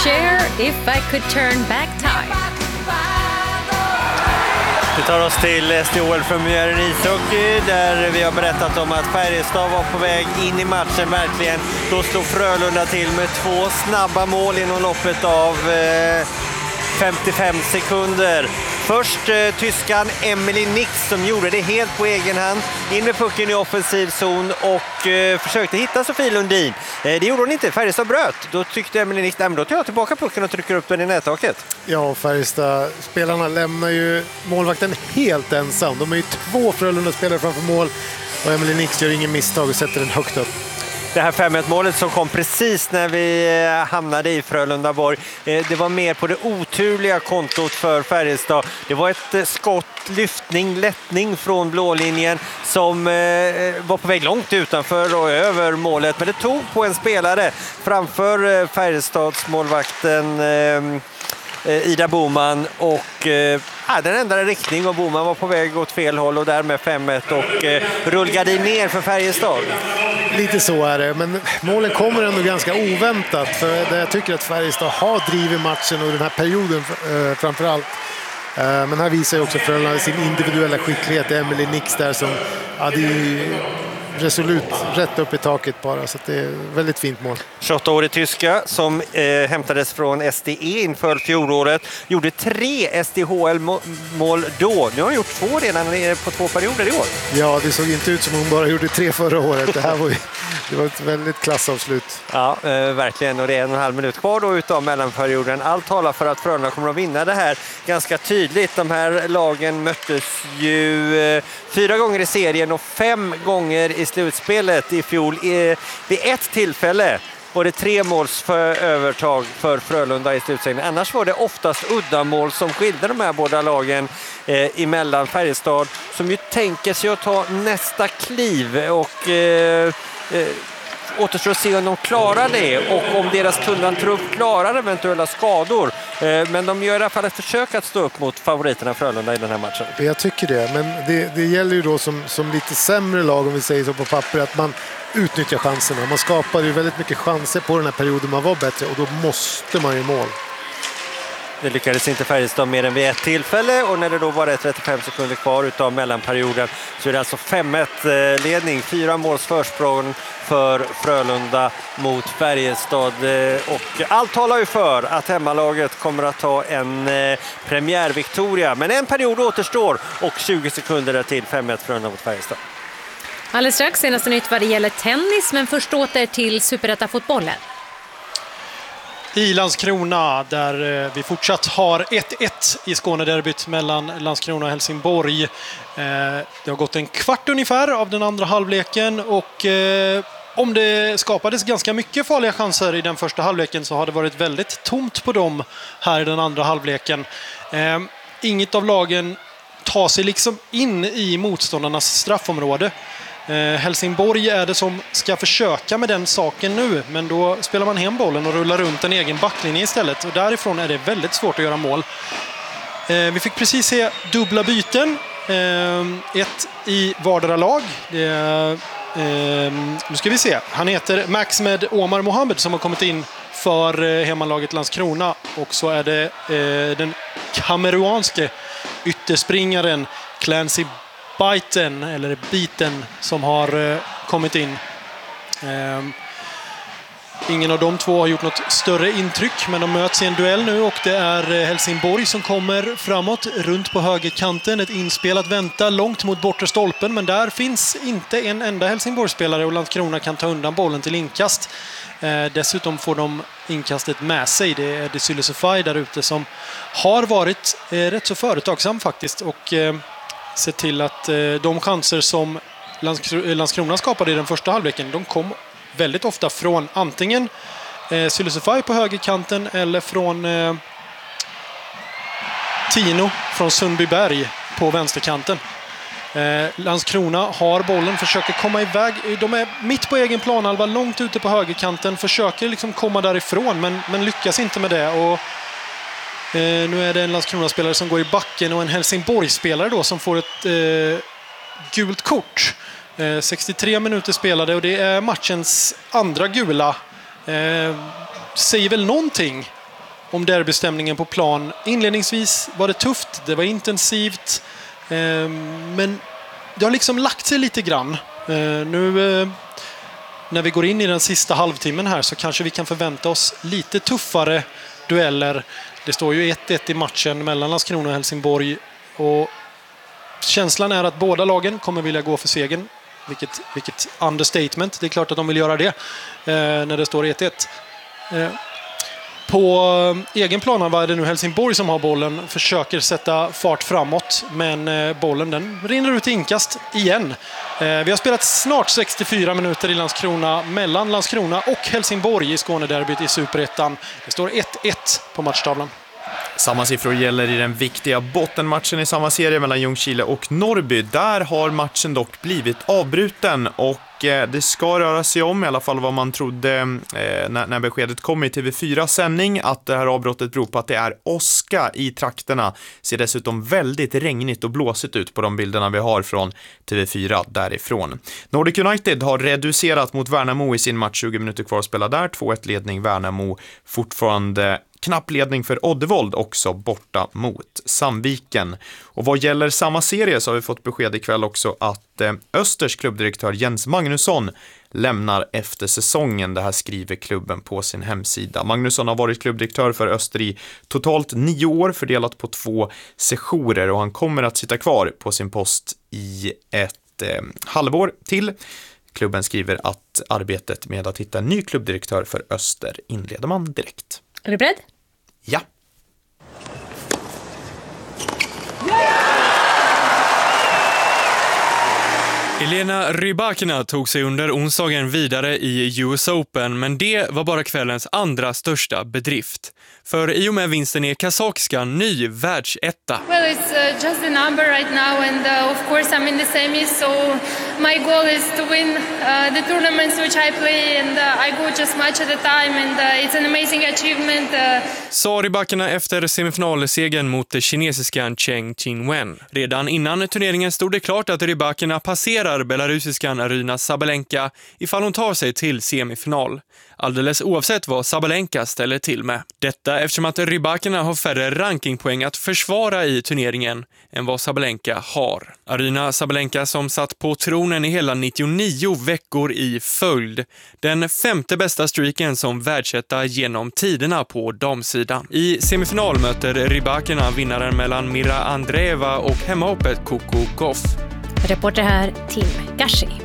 Cher, If I Could Turn Back Time. Vi tar oss till SDHL-premiären i ishockey där vi har berättat om att Färjestad var på väg in i matchen verkligen. Då slog Frölunda till med 2 snabba mål inom loppet av 55 sekunder. Först tyskan Emily Nix som gjorde det helt på egen hand. In med pucken i offensiv zon och försökte hitta Sofie Lundin. Det gjorde hon inte, Färjestad bröt. Då tyckte Emily Nix, då tar jag tillbaka pucken och trycker upp den i nättaket. Ja, Färjestad-spelarna lämnar ju målvakten helt ensam. De är ju 2 Frölunda-spelare framför mål och Emily Nix gör ingen misstag och sätter den högt upp. Det här 5-1-målet som kom precis när vi hamnade i Frölundaborg, det var mer på det oturliga kontot för Färjestad. Det var ett skott, lyftning, lättning från blålinjen som var på väg långt utanför och över målet. Men det tog på en spelare framför Färjestads målvakten Ida Boman och den ändrade riktning och Boman var på väg åt fel håll och därmed 5-1 och rullgardin ner för Färjestad. Lite så är det, men målen kommer ändå ganska oväntat för jag tycker att Färjestad har drivit matchen och den här perioden framförallt. Men här visar ju också Frölunda sin individuella skicklighet. Emily Nix där som hade resolut rätt upp i taket bara, så att det är väldigt fint mål. 28-årig tyska som hämtades från SDE inför fjolåret, gjorde 3 SDHL-mål då. Nu har hon gjort 2 redan på 2 perioder i år. Ja, det såg inte ut som hon bara gjorde 3 förra året. Det var ett väldigt klassavslut. Ja, verkligen. Och det är 1,5 minut kvar då utav mellanperioden. Allt talar för att Frölunda kommer att vinna det här ganska tydligt. De här lagen möttes ju 4 gånger i serien och 5 gånger i slutspelet i fjol. Vid ett tillfälle var det 3 måls för övertag för Frölunda i slutsegningen. Annars var det oftast uddamål som skilde de här båda lagen emellan. Färjestad som ju tänker sig att ta nästa kliv och återstår att se om de klarar det och om deras tunna trupp klarar eventuella skador. Men de gör i alla fall ett försök att stå upp mot favoriterna Frölunda i den här matchen. Jag tycker det, men det gäller ju då som lite sämre lag, om vi säger så på papper, att man utnyttjar chanserna. Man skapar ju väldigt mycket chanser på den här perioden man var bättre och då måste man ju mål. Det lyckades inte Färjestad mer än vid ett tillfälle och när det då var 35 sekunder kvar utav mellanperioden så är det alltså 5-1 ledning, 4 måls försprång för Frölunda mot Färjestad och allt talar ju för att hemmalaget kommer att ta en premiärviktoria, men en period återstår och 20 sekunder där till 5-1 Frölunda mot Färjestad. Alldeles strax senaste nytt vad det gäller tennis, men först åter till Superettan-fotbollen. I Landskrona där vi fortsatt har 1-1 i Skånederbyt mellan Landskrona och Helsingborg. Det har gått en kvart ungefär av den andra halvleken och om det skapades ganska mycket farliga chanser i den första halvleken så har det varit väldigt tomt på dem här i den andra halvleken. Inget av lagen tar sig liksom in i motståndarnas straffområde. Helsingborg är det som ska försöka med den saken nu, men då spelar man hem bollen och rullar runt en egen backlinje istället och därifrån är det väldigt svårt att göra mål. Vi fick precis se dubbla byten, ett i vardera lag. Nu ska vi se, han heter Maxmed Omar Mohammed som har kommit in för hemmalaget Landskrona och så är det den kameruanske ytterspringaren Clancy Biten som har kommit in. Ingen av de två har gjort något större intryck, men de möts i en duell nu och det är Helsingborg som kommer framåt runt på högerkanten. Ett inspelat vänta långt mot bortre stolpen, men där finns inte en enda Helsingborgsspelare och Landskrona kan ta undan bollen till inkast. Dessutom får de inkastet med sig. Det är Desile Sofai där ute som har varit rätt så företagsam faktiskt och se till att de chanser som Landskrona skapade i den första halvleken, de kom väldigt ofta från antingen Sylisufaj på högerkanten eller från Tino från Sundbyberg på vänsterkanten. Landskrona har bollen, försöker komma iväg. De är mitt på egen planhalva, långt ute på högerkanten, försöker liksom komma därifrån men lyckas inte med det. Och nu är det en Landskrona-spelare som går i backen och en Helsingborg-spelare då som får ett gult kort. 63 minuter spelade och det är matchens andra gula. Säger väl någonting om derbystämningen på plan. Inledningsvis var det tufft, det var intensivt, men det har liksom lagt sig lite grann. Nu när vi går in i den sista halvtimmen här så kanske vi kan förvänta oss lite tuffare dueller. Det står ju 1-1 i matchen mellan Landskrona och Helsingborg, och känslan är att båda lagen kommer vilja gå för segern. Vilket understatement. Det är klart att de vill göra det när det står 1-1. På egen plan var det nu Helsingborg som har bollen, försöker sätta fart framåt, men bollen den rinner ut i inkast igen. Vi har spelat snart 64 minuter i Landskrona mellan Landskrona och Helsingborg i Skånederbyt i Superettan. Det står 1-1 på matchtavlan. Samma siffror gäller i den viktiga bottenmatchen i samma serie mellan Ljungskile och Norrby. Där har matchen dock blivit avbruten, och det ska röra sig om, i alla fall vad man trodde när beskedet kom i TV4 sändning, att det här avbrottet beror på att det är åska i trakterna. Ser dessutom väldigt regnigt och blåsigt ut på de bilderna vi har från TV4 därifrån. Nordic United har reducerat mot Värnamo i sin match, 20 minuter kvar att spela där. 2-1 ledning Värnamo, fortfarande knapp ledning för Oddevold, också borta mot Sandviken. Och vad gäller samma serie så har vi fått besked ikväll också att Östers klubbdirektör Jens Magnusson lämnar efter säsongen. Det här skriver klubben på sin hemsida. Magnusson har varit klubbdirektör för Öster i totalt 9 år, fördelat på 2 sessioner, och han kommer att sitta kvar på sin post i ett halvår till. Klubben skriver att arbetet med att hitta en ny klubbdirektör för Öster inleder man direkt. Är du beredd? Ja. Elena Rybakina tog sig under onsdagen vidare i US Open, men det var bara kvällens andra största bedrift. För i och med vinsten är kazakskan ny världsetta. Well, it's just a number right now, and of course I'm in the semis, so my goal is to win the tournaments which I play, and I go just much at a time, and it's an amazing achievement. Sa Rybakina efter semifinalsegern mot det kinesiska Cheng Qinwen. Redan innan turneringen stod det klart att Rybakina passerar belarusiskan Aryna Sabalenka ifall hon tar sig till semifinal. Alldeles oavsett vad Sabalenka ställer till med. Detta eftersom att Rybakina har färre rankingpoäng att försvara i turneringen än vad Sabalenka har. Aryna Sabalenka som satt på tronen i hela 99 veckor i följd. Den 5:e bästa streaken som världsetta genom tiderna på damsidan. I semifinal möter Rybakina vinnaren mellan Mira Andreeva och hemmahoppet Coco Gauff. Reporter här Tim Gashi.